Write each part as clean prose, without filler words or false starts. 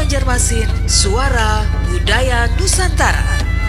Banjarmasin, Suara Budaya Nusantara.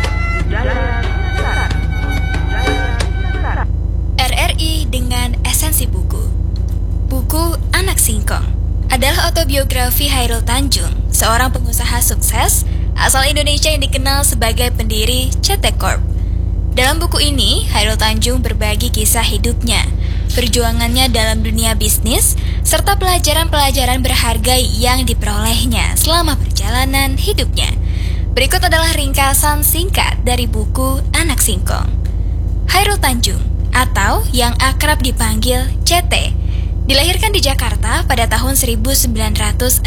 RRI dengan esensi buku. Buku Anak Singkong adalah autobiografi Chairul Tanjung, seorang pengusaha sukses asal Indonesia yang dikenal sebagai pendiri CT Corp. Dalam buku ini, Chairul Tanjung berbagi kisah hidupnya, perjuangannya dalam dunia bisnis, serta pelajaran-pelajaran berharga yang diperolehnya selama perjalanan hidupnya. Berikut adalah ringkasan singkat dari buku Anak Singkong. Chairul Tanjung, atau yang akrab dipanggil CT, dilahirkan di Jakarta pada tahun 1962.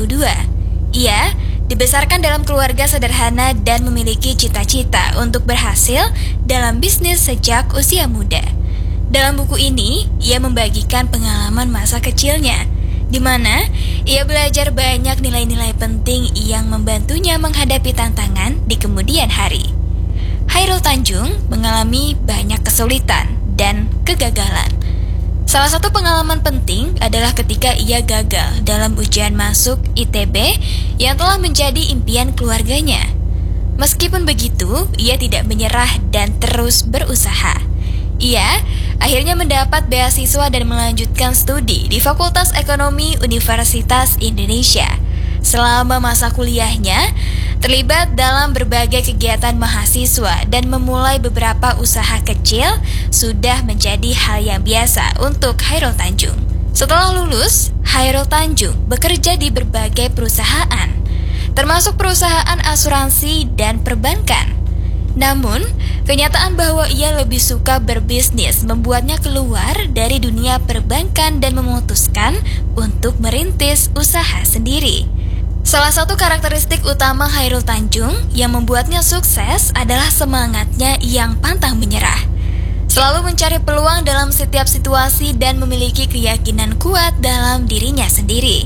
Ia dibesarkan dalam keluarga sederhana dan memiliki cita-cita untuk berhasil dalam bisnis sejak usia muda. Dalam buku ini, ia membagikan pengalaman masa kecilnya, di mana ia belajar banyak nilai-nilai penting yang membantunya menghadapi tantangan di kemudian hari. Chairul Tanjung mengalami banyak kesulitan dan kegagalan. Salah satu pengalaman penting adalah ketika ia gagal dalam ujian masuk ITB yang telah menjadi impian keluarganya. Meskipun begitu, ia tidak menyerah dan terus berusaha. Ia akhirnya mendapat beasiswa dan melanjutkan studi di Fakultas Ekonomi Universitas Indonesia. Selama masa kuliahnya, terlibat dalam berbagai kegiatan mahasiswa dan memulai beberapa usaha kecil sudah menjadi hal yang biasa untuk Chairul Tanjung. Setelah lulus, Chairul Tanjung bekerja di berbagai perusahaan, termasuk perusahaan asuransi dan perbankan. Namun, kenyataan bahwa ia lebih suka berbisnis membuatnya keluar dari dunia perbankan dan memutuskan untuk merintis usaha sendiri. Salah satu karakteristik utama Chairul Tanjung yang membuatnya sukses adalah semangatnya yang pantang menyerah. Selalu mencari peluang dalam setiap situasi dan memiliki keyakinan kuat dalam dirinya sendiri.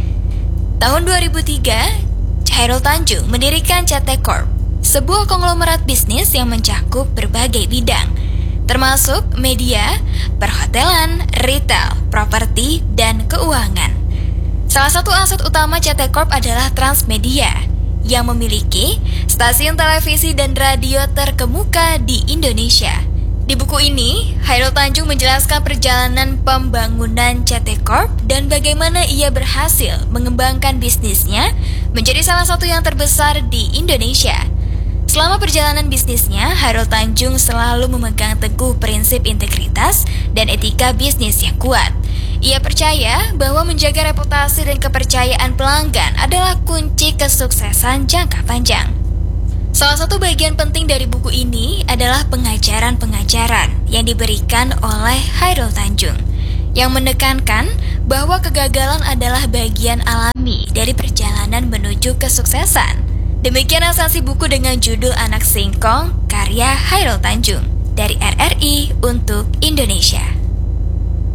Tahun 2003, Chairul Tanjung mendirikan CT Corp, sebuah konglomerat bisnis yang mencakup berbagai bidang, termasuk media, perhotelan, retail, properti, dan keuangan. Salah satu aset utama CT Corp adalah Transmedia, yang memiliki stasiun televisi dan radio terkemuka di Indonesia. Di buku ini, Chairul Tanjung menjelaskan perjalanan pembangunan CT Corp dan bagaimana ia berhasil mengembangkan bisnisnya menjadi salah satu yang terbesar di Indonesia. Selama perjalanan bisnisnya, Chairul Tanjung selalu memegang teguh prinsip integritas dan etika bisnis yang kuat. Ia percaya bahwa menjaga reputasi dan kepercayaan pelanggan adalah kunci kesuksesan jangka panjang. Salah satu bagian penting dari buku ini adalah pengajaran-pengajaran yang diberikan oleh Chairul Tanjung, yang menekankan bahwa kegagalan adalah bagian alami dari perjalanan menuju kesuksesan. Demikian esensi buku dengan judul Anak Singkong, karya Chairul Tanjung, dari RRI untuk Indonesia.